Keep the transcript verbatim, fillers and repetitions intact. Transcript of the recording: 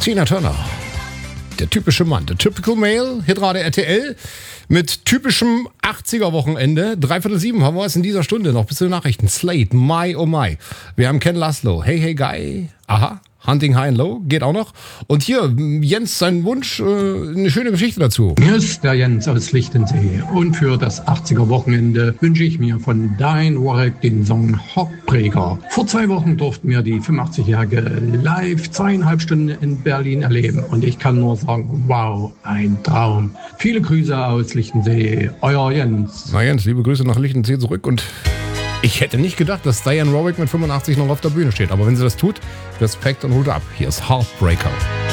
Tina Turner. Der typische Mann, der Typical Male, Hitrate R T L mit typischem achtziger-Wochenende. Dreiviertel sieben haben wir es in dieser Stunde noch. Bis zu den Nachrichten. Slate, My Oh My. Wir haben Ken Laszlo. Hey, hey, Guy. Aha. Hunting High and Low geht auch noch. Und hier, Jens, sein Wunsch, äh, eine schöne Geschichte dazu. Hier ist der Jens aus Lichtensee. Und für das achtziger-Wochenende wünsche ich mir von Diane Warwick den Song Heartbreaker. Vor zwei Wochen durften wir die fünfundachtzig-Jährige live zweieinhalb Stunden in Berlin erleben. Und ich kann nur sagen, wow, ein Traum. Viele Grüße aus Lichtensee. Euer Jens. Na Jens, liebe Grüße nach Lichtensee zurück. Und ich hätte nicht gedacht, dass Diane Warwick mit fünfundachtzig noch auf der Bühne steht. Aber wenn sie das tut, Respekt und Hut ab. Hier ist Heartbreaker.